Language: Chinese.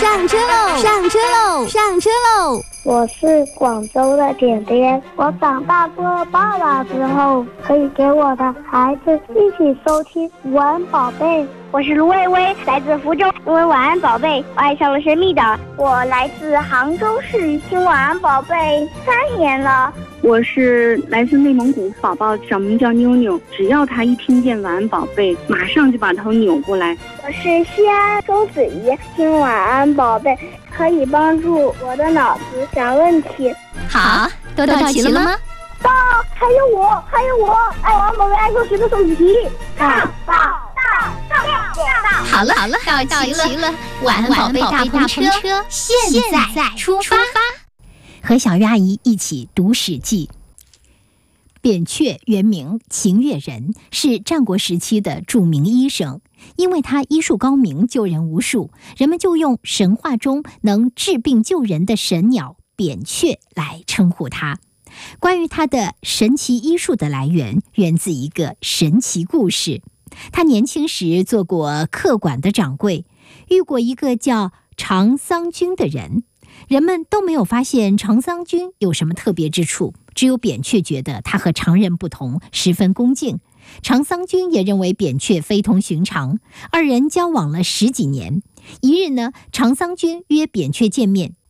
上车喽！上车喽！上车喽！ 我是广州的点点，我长大做了爸爸之后，可以给我的孩子一起收听晚安宝贝。 我是卢薇薇，来自福州，因为晚安宝贝，我爱上了神秘岛。 我来自杭州市，听晚安宝贝3年了。 我是来自内蒙古，宝宝小名叫妞妞，只要他一听见晚安宝贝，马上就把头扭过来。 我是西安周子怡，听晚安宝贝可以帮助我的脑子想问题。 好，都到齐了吗？ 到，还有我，爱晚安宝贝爱数学的手机题。到。 好了，到齐了，晚安宝贝大篷车现在出发。和小鱼阿姨一起读《史记》。扁鹊原名秦越人，是战国时期的著名医生。因为他医术高明，救人无数，人们就用神话中能治病救人的神鸟扁鹊来称呼他。关于他的神奇医术的来源，源自一个神奇故事。他年轻时做过客馆的掌柜，遇过一个叫长桑君的人。人们都没有发现长桑君有什么特别之处，只有扁鹊觉得他和常人不同，十分恭敬。长桑君也认为扁鹊非同寻常，二人交往了10几年。一日呢，长桑君约扁鹊见面，